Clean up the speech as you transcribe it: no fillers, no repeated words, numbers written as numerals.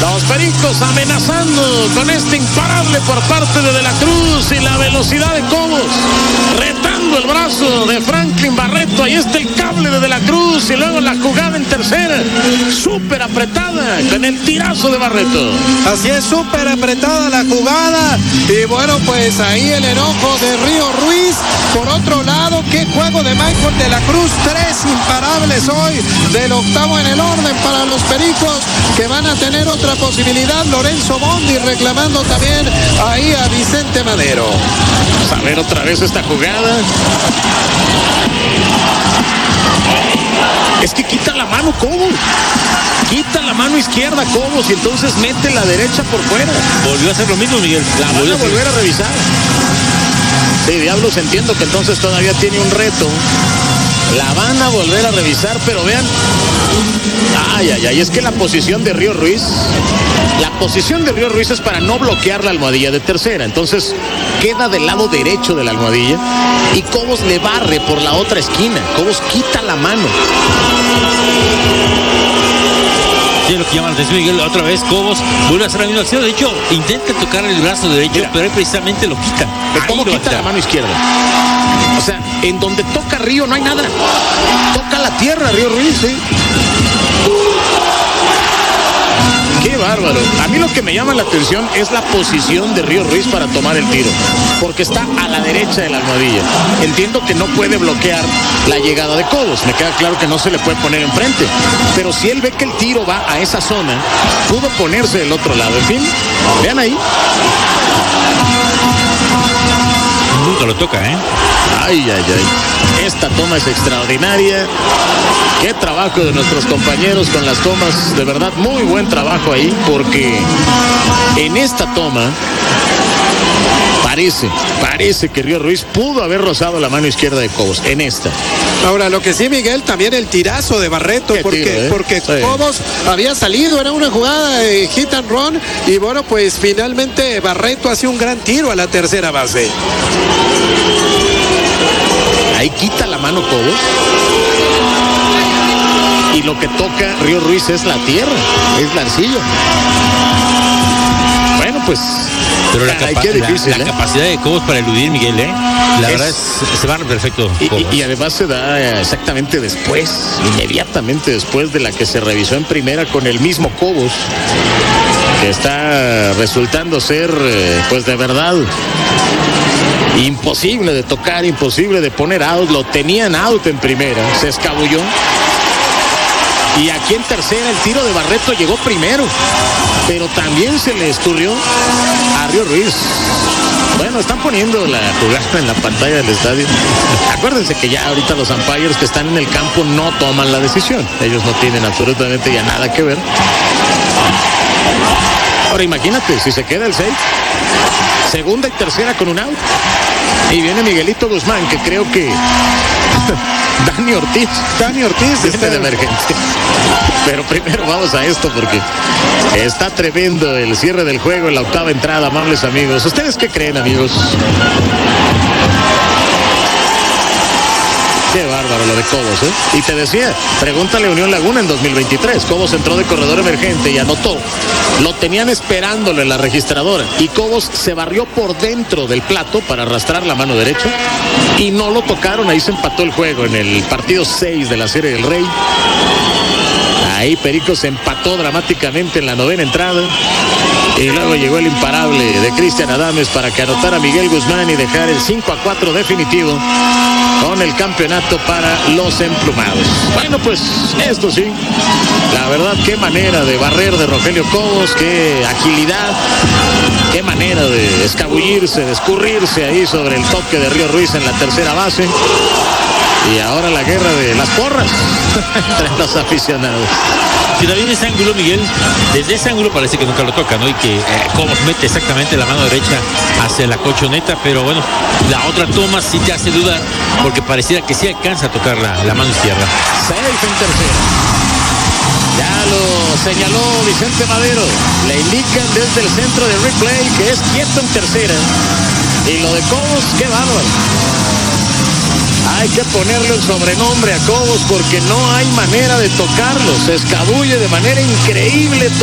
Los Pericos amenazando con este imparable por parte de la Cruz y la velocidad de Cobos, retando el brazo de Franklin Barreto. Ahí está el cable de la Cruz y luego la jugada en tercera, súper apretada con el tirazo de Barreto. Así es, súper apretada la jugada y bueno, pues ahí el enojo de Río Ruiz. Por otro lado, qué juego de Michael de la Cruz, 3 imparables hoy, del octavo en el orden para los Pericos, que van a tener otra posibilidad. Lorenzo Bondi reclamando también ahí a Vicente Madero. Vamos a ver otra vez esta jugada. Es que quita la mano Cobos, quita la mano izquierda Cobos y entonces mete la derecha por fuera. Volvió a hacer lo mismo, Miguel. La van a volver a revisar. Sí, diablos, entiendo que entonces todavía tiene un reto. La van a volver a revisar, pero vean. Ay, es que la posición de Río Ruiz es para no bloquear la almohadilla de tercera. Entonces queda del lado derecho de la almohadilla y Cobos le barre por la otra esquina. Cobos quita la mano. Sí, lo que llama la atención, Miguel, otra vez Cobos vuelve a hacer la misma acción. De hecho, intenta tocar el brazo derecho, mira, pero él precisamente lo quita. ¿Cómo quita la mano izquierda? O sea, en donde toca Río no hay nada. Toca la tierra Río Ruiz, ¿sí? ¡Qué bárbaro! A mí lo que me llama la atención es la posición de Río Ruiz para tomar el tiro, porque está a la derecha de la almohadilla. Entiendo que no puede bloquear la llegada de Cobos, me queda claro que no se le puede poner enfrente, pero si él ve que el tiro va a esa zona, pudo ponerse del otro lado. En fin, vean ahí. Nunca lo toca, ¿eh? Ay. Esta toma es extraordinaria. Qué trabajo de nuestros compañeros con las tomas. De verdad, muy buen trabajo ahí, porque en esta toma parece que Río Ruiz pudo haber rozado la mano izquierda de Cobos en esta. Ahora, lo que sí, Miguel, también el tirazo de Barreto, porque sí, Cobos había salido, era una jugada de hit and run, y bueno, pues finalmente Barreto hace un gran tiro a la tercera base. Ahí quita la mano Cobos. Y lo que toca Río Ruiz es la tierra, es la arcilla. Bueno, pues. Pero la capacidad de Cobos para eludir, Miguel, la verdad se van perfecto. Y además se da exactamente después, inmediatamente después de la que se revisó en primera con el mismo Cobos, que está resultando ser, pues de verdad, imposible de tocar, imposible de poner out. Lo tenían out en primera, se escabulló. Y aquí en tercera el tiro de Barreto llegó primero, pero también se le escurrió a Río Ruiz. Bueno, están poniendo la jugada en la pantalla del estadio. Acuérdense que ya ahorita los umpires que están en el campo no toman la decisión. Ellos no tienen absolutamente ya nada que ver. Ahora imagínate, si se queda el 6, segunda y tercera con un out. Y viene Miguelito Guzmán, que creo que Dani Ortiz está de emergencia. Pero primero vamos a esto, porque está tremendo el cierre del juego en la octava entrada, amables amigos. ¿Ustedes qué creen, amigos? Qué bárbaro lo de Cobos, ¿eh? Y te decía, pregúntale a Unión Laguna en 2023. Cobos entró de corredor emergente y anotó. Lo tenían esperándolo en la registradora. Y Cobos se barrió por dentro del plato para arrastrar la mano derecha. Y no lo tocaron. Ahí se empató el juego en el partido 6 de la Serie del Rey. Ahí Pericos se empató dramáticamente en la novena entrada. Y luego llegó el imparable de Cristian Adames para que anotara Miguel Guzmán y dejar el 5-4 definitivo con el campeonato para los emplumados. Bueno, pues esto sí, la verdad, qué manera de barrer de Rogelio Cobos, qué agilidad, qué manera de escabullirse, de escurrirse ahí sobre el toque de Río Ruiz en la tercera base. Y ahora la guerra de las porras entre los aficionados. Si también ese ángulo, Miguel, desde ese ángulo parece que nunca lo toca, ¿no? Y que Cobos mete exactamente la mano derecha hacia la colchoneta, pero bueno, la otra toma sí te hace dudar, porque pareciera que sí alcanza a tocar la mano izquierda. 6 en tercera. Ya lo señaló Vicente Madero. Le indican desde el centro de replay que es quieto en tercera. Y lo de Cobos, qué bárbaro. Hay que ponerle el sobrenombre a Cobos porque no hay manera de tocarlo. Se escabulle de manera increíble.